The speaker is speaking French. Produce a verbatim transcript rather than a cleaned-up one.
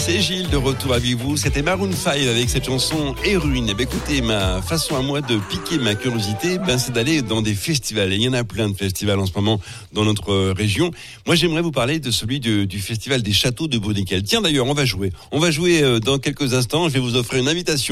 C'est Gilles de retour avec vous. C'était Maroon cinq avec cette chanson Héroïne. Eh bien, écoutez, ma façon à moi de piquer ma curiosité, ben, c'est d'aller dans des festivals. Et il y en a plein de festivals en ce moment dans notre euh, région. Moi, j'aimerais vous parler de celui de, du festival des châteaux de Bruniquel. Tiens, d'ailleurs, on va jouer. On va jouer euh, dans quelques instants. Je vais vous offrir une invitation.